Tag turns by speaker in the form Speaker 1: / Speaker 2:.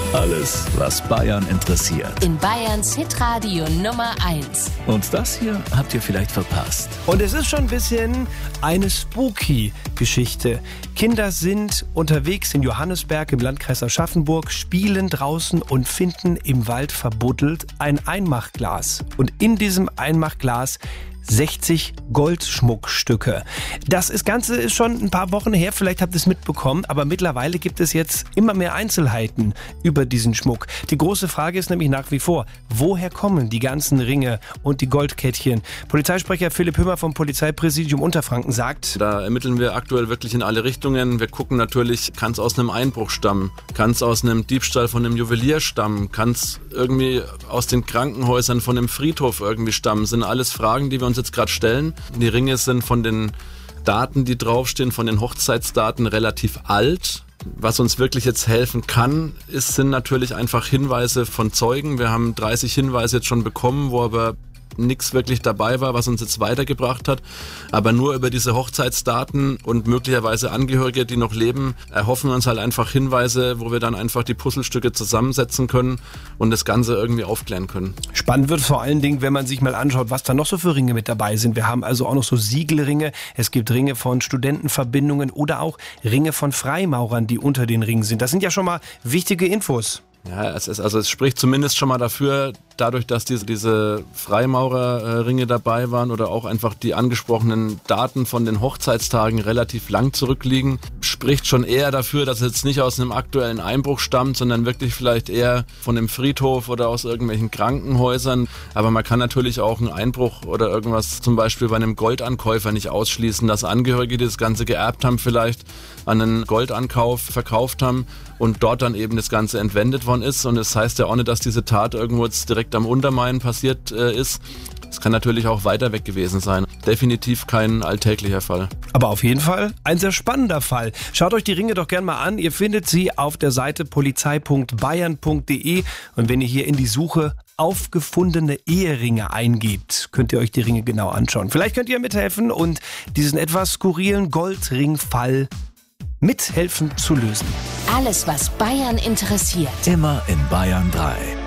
Speaker 1: Alles, was Bayern interessiert.
Speaker 2: In Bayerns Hitradio Nummer 1.
Speaker 1: Und das hier habt ihr vielleicht verpasst.
Speaker 3: Und es ist schon ein bisschen eine Spooky-Geschichte. Kinder sind unterwegs in Johannisberg im Landkreis Aschaffenburg, spielen draußen und finden im Wald verbuddelt ein Einmachglas. Und in diesem Einmachglas 60 Goldschmuckstücke. Das Ganze ist schon ein paar Wochen her, vielleicht habt ihr es mitbekommen, aber mittlerweile gibt es jetzt immer mehr Einzelheiten über diesen Schmuck. Die große Frage ist nämlich nach wie vor, woher kommen die ganzen Ringe und die Goldkettchen? Polizeisprecher Philipp Hümmer vom Polizeipräsidium Unterfranken sagt:
Speaker 4: Da ermitteln wir aktuell wirklich in alle Richtungen. Wir gucken natürlich, kann es aus einem Einbruch stammen, kann es aus einem Diebstahl von einem Juwelier stammen, kann es irgendwie aus den Krankenhäusern von einem Friedhof irgendwie stammen. Sind alles Fragen, die wir uns jetzt gerade stellen. Die Ringe sind von den Daten, die draufstehen, von den Hochzeitsdaten relativ alt. Was uns wirklich jetzt helfen kann, sind natürlich einfach Hinweise von Zeugen. Wir haben 30 Hinweise jetzt schon bekommen, wo aber nichts wirklich dabei war, was uns jetzt weitergebracht hat. Aber nur über diese Hochzeitsdaten und möglicherweise Angehörige, die noch leben, erhoffen wir uns halt einfach Hinweise, wo wir dann einfach die Puzzlestücke zusammensetzen können und das Ganze irgendwie aufklären können.
Speaker 3: Spannend wird vor allen Dingen, wenn man sich mal anschaut, was da noch so für Ringe mit dabei sind. Wir haben also auch noch so Siegelringe, es gibt Ringe von Studentenverbindungen oder auch Ringe von Freimaurern, die unter den Ringen sind. Das sind ja schon mal wichtige Infos.
Speaker 4: Ja, es spricht zumindest schon mal dafür, dadurch, dass diese Freimaurerringe dabei waren oder auch einfach die angesprochenen Daten von den Hochzeitstagen relativ lang zurückliegen, spricht schon eher dafür, dass es jetzt nicht aus einem aktuellen Einbruch stammt, sondern wirklich vielleicht eher von einem Friedhof oder aus irgendwelchen Krankenhäusern. Aber man kann natürlich auch einen Einbruch oder irgendwas zum Beispiel bei einem Goldankäufer nicht ausschließen, dass Angehörige, die das Ganze geerbt haben, vielleicht an einen Goldankauf verkauft haben und dort dann eben das Ganze entwendet worden ist. Und das heißt ja auch nicht, dass diese Tat irgendwo jetzt direkt am Untermain passiert ist. Es kann natürlich auch weiter weg gewesen sein. Definitiv kein alltäglicher Fall.
Speaker 3: Aber auf jeden Fall ein sehr spannender Fall. Schaut euch die Ringe doch gerne mal an. Ihr findet sie auf der Seite polizei.bayern.de. Und wenn ihr hier in die Suche aufgefundene Eheringe eingebt, könnt ihr euch die Ringe genau anschauen. Vielleicht könnt ihr mithelfen und diesen etwas skurrilen Goldringfall mithelfen zu lösen.
Speaker 2: Alles, was Bayern interessiert.
Speaker 1: Immer in Bayern 3.